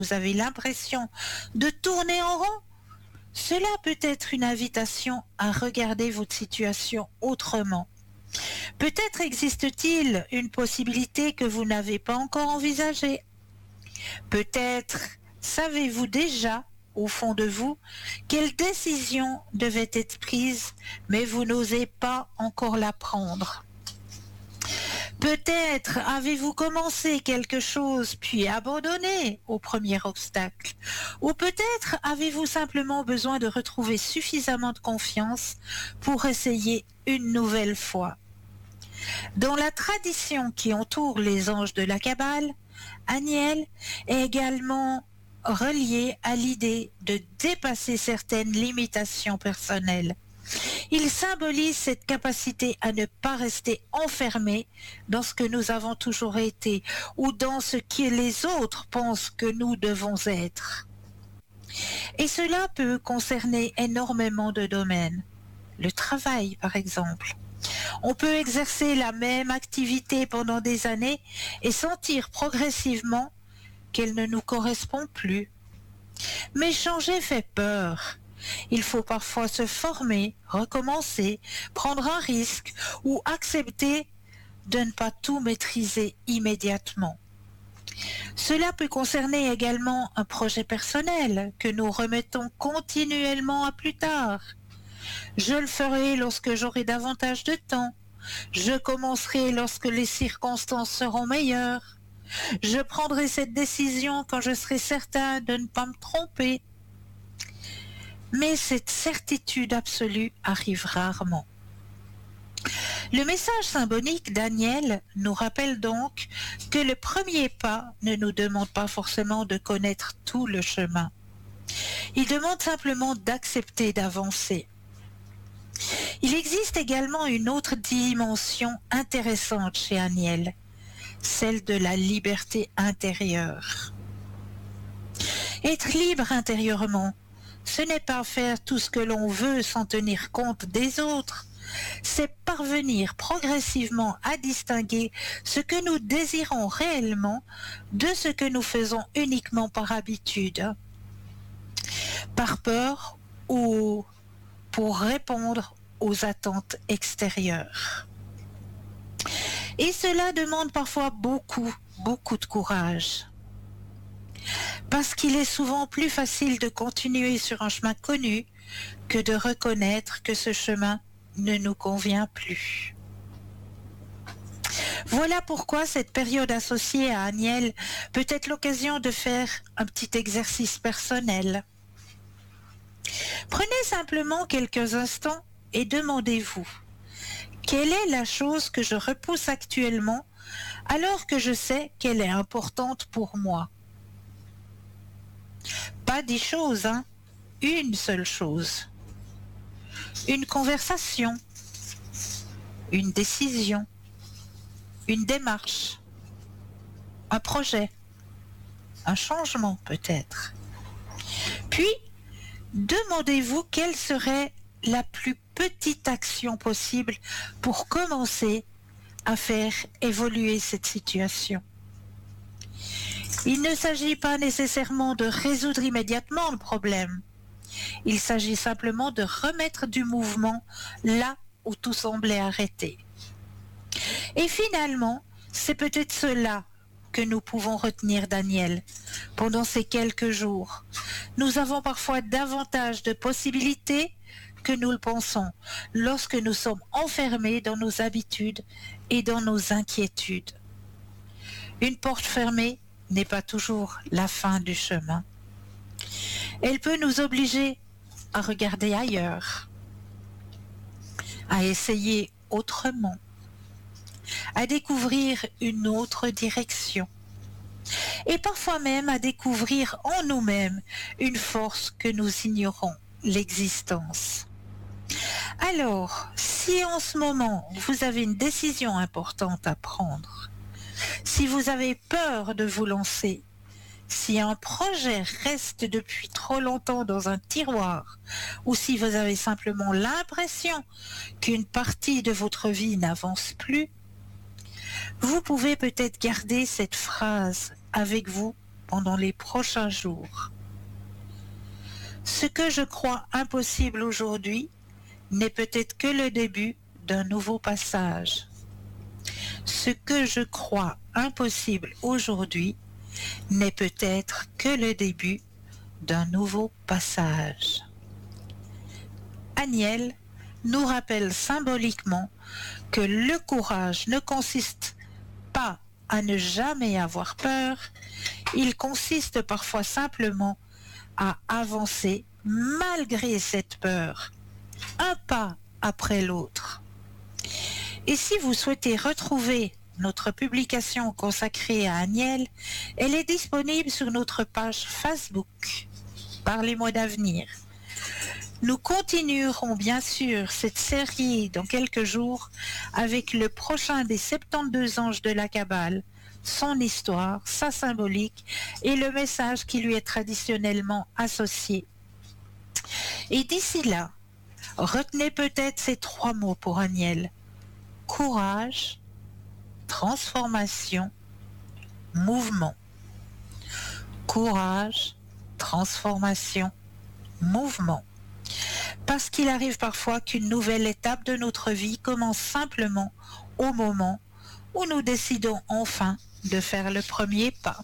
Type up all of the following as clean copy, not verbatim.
vous avez l'impression de tourner en rond, cela peut être une invitation à regarder votre situation autrement. Peut-être existe-t-il une possibilité que vous n'avez pas encore envisagée. Peut-être savez-vous déjà, au fond de vous, quelle décision devait être prise, mais vous n'osez pas encore la prendre. Peut-être avez-vous commencé quelque chose puis abandonné au premier obstacle. Ou peut-être avez-vous simplement besoin de retrouver suffisamment de confiance pour essayer une nouvelle fois. Dans la tradition qui entoure les anges de la Kabbale, Aniel est également relié à l'idée de dépasser certaines limitations personnelles. Il symbolise cette capacité à ne pas rester enfermé dans ce que nous avons toujours été ou dans ce que les autres pensent que nous devons être. Et cela peut concerner énormément de domaines. Le travail, par exemple. On peut exercer la même activité pendant des années et sentir progressivement qu'elle ne nous correspond plus. Mais changer fait peur. Il faut parfois se former, recommencer, prendre un risque ou accepter de ne pas tout maîtriser immédiatement. Cela peut concerner également un projet personnel que nous remettons continuellement à plus tard. Je le ferai lorsque j'aurai davantage de temps. Je commencerai lorsque les circonstances seront meilleures. Je prendrai cette décision quand je serai certain de ne pas me tromper. Mais cette certitude absolue arrive rarement. Le message symbolique d'Aniel nous rappelle donc que le premier pas ne nous demande pas forcément de connaître tout le chemin. Il demande simplement d'accepter d'avancer. Il existe également une autre dimension intéressante chez Aniel, celle de la liberté intérieure. Être libre intérieurement, ce n'est pas faire tout ce que l'on veut sans tenir compte des autres, c'est parvenir progressivement à distinguer ce que nous désirons réellement de ce que nous faisons uniquement par habitude, par peur ou pour répondre aux attentes extérieures. Et cela demande parfois beaucoup de courage. Parce qu'il est souvent plus facile de continuer sur un chemin connu que de reconnaître que ce chemin ne nous convient plus. Voilà pourquoi cette période associée à Aniel peut être l'occasion de faire un petit exercice personnel. Prenez simplement quelques instants et demandez-vous, quelle est la chose que je repousse actuellement alors que je sais qu'elle est importante pour moi? Pas 10 choses, hein? Une seule chose. Une conversation, une décision, une démarche, un projet, un changement peut-être. Puis, demandez-vous quelle serait la plus petite action possible pour commencer à faire évoluer cette situation. Il ne s'agit pas nécessairement de résoudre immédiatement le problème. Il s'agit simplement de remettre du mouvement là où tout semblait arrêté. Et finalement, c'est peut-être cela que nous pouvons retenir d'Aniel pendant ces quelques jours. Nous avons parfois davantage de possibilités que nous le pensons lorsque nous sommes enfermés dans nos habitudes et dans nos inquiétudes. Une porte fermée n'est pas toujours la fin du chemin. Elle peut nous obliger à regarder ailleurs, à essayer autrement, à découvrir une autre direction et parfois même à découvrir en nous-mêmes une force que nous ignorons l'existence. Alors, si en ce moment vous avez une décision importante à prendre, si vous avez peur de vous lancer, si un projet reste depuis trop longtemps dans un tiroir, ou si vous avez simplement l'impression qu'une partie de votre vie n'avance plus, vous pouvez peut-être garder cette phrase avec vous pendant les prochains jours. Ce que je crois impossible aujourd'hui n'est peut-être que le début d'un nouveau passage. Ce que je crois impossible aujourd'hui n'est peut-être que le début d'un nouveau passage. Aniel nous rappelle symboliquement que le courage ne consiste pas à ne jamais avoir peur, il consiste parfois simplement à avancer malgré cette peur, un pas après l'autre. Et si vous souhaitez retrouver notre publication consacrée à Aniel, elle est disponible sur notre page Facebook. Parlez-moi d'avenir. Nous continuerons bien sûr cette série dans quelques jours avec le prochain des 72 anges de la Kabbale, son histoire, sa symbolique et le message qui lui est traditionnellement associé. Et d'ici là, retenez peut-être ces 3 mots pour Aniel: courage, transformation, mouvement. Courage, transformation, mouvement. Parce qu'il arrive parfois qu'une nouvelle étape de notre vie commence simplement au moment où nous décidons enfin de faire le premier pas.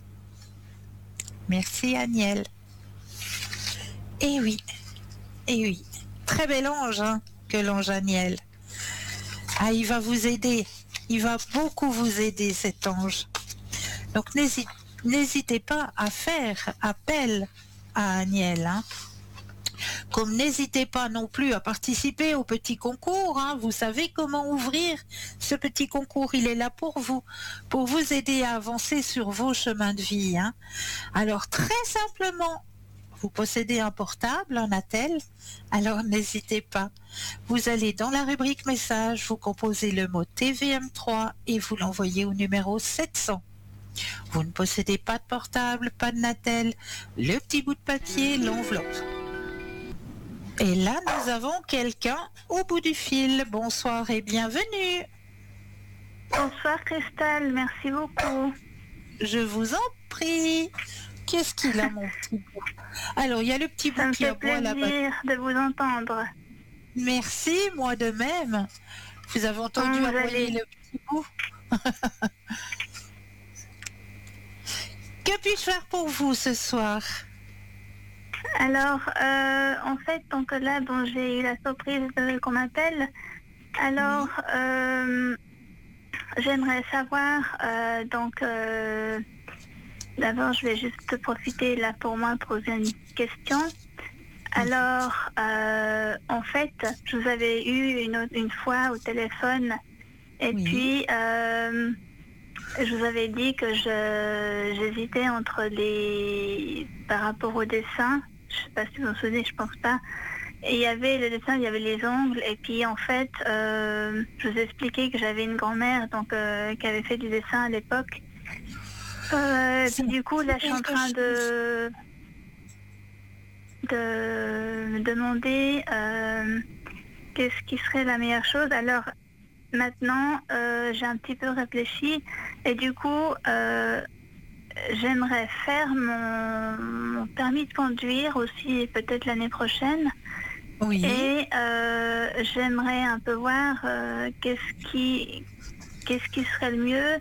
Merci Aniel. Eh oui, très bel ange que l'ange Aniel. Ah, il va vous aider, il va beaucoup vous aider cet ange. Donc n'hésitez pas à faire appel à Aniel. Comme n'hésitez pas non plus à participer au petit concours, vous savez comment ouvrir ce petit concours, il est là pour vous aider à avancer sur vos chemins de vie. Alors très simplement, vous possédez un portable, un attel, alors n'hésitez pas. Vous allez dans la rubrique message, vous composez le mot TVM3 et vous l'envoyez au numéro 700. Vous ne possédez pas de portable, pas de Natel, le petit bout de papier, l'enveloppe. Et là, nous avons quelqu'un au bout du fil. Bonsoir et bienvenue. Bonsoir Christelle, merci beaucoup. Je vous en prie. Qu'est-ce qu'il a, mon petit bout? Alors, il y a le petit bout qui aboie là-bas. Ça me fait plaisir de vous entendre. Merci, moi de même. Vous avez entendu aboyer le petit bout? Que puis-je faire pour vous ce soir? Alors, en fait, donc là, j'ai eu la surprise qu'on m'appelle. Alors, j'aimerais savoir, d'abord, je vais juste profiter là pour moi de poser une question. Alors, en fait, je vous avais eu une fois au téléphone, et puis je vous avais dit que j'hésitais par rapport au dessin. Je ne sais pas si vous vous souvenez, je pense pas. Et il y avait le dessin, il y avait les ongles. Et puis en fait, je vous ai expliqué que j'avais une grand-mère qui avait fait du dessin à l'époque. Puis du coup, là, je suis en train de me demander qu'est-ce qui serait la meilleure chose. Alors maintenant, j'ai un petit peu réfléchi et du coup, j'aimerais faire mon permis de conduire aussi, peut-être l'année prochaine. Oui. Et j'aimerais un peu voir qu'est-ce qui serait le mieux.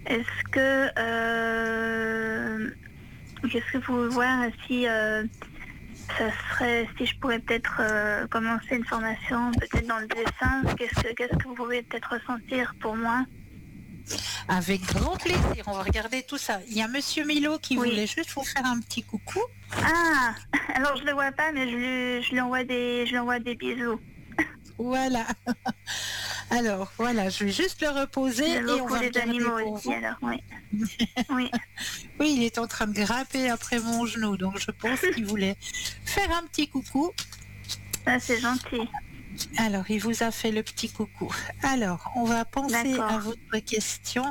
Qu'est-ce que vous pouvez voir si ça serait, si je pourrais peut-être commencer une formation peut-être dans le dessin. Qu'est-ce que vous pouvez peut-être ressentir pour moi? Avec grand plaisir, on va regarder tout ça. Il y a Monsieur Milo qui voulait juste vous faire un petit coucou. Ah, alors je le vois pas, mais je lui envoie des bisous. Voilà. Alors voilà, je vais juste le reposer et on va regarder animaux pour aussi, vous. alors oui. Oui, il est en train de grimper après mon genou, donc je pense qu'il voulait faire un petit coucou. Ah, c'est gentil. Alors, il vous a fait le petit coucou. Alors, on va penser à votre question.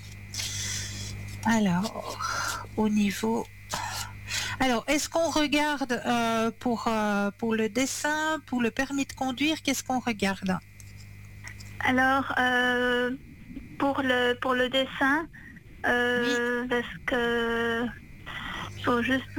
Alors, au niveau... Alors, est-ce qu'on regarde pour le dessin, pour le permis de conduire, qu'est-ce qu'on regarde? Alors, pour le dessin, parce que faut juste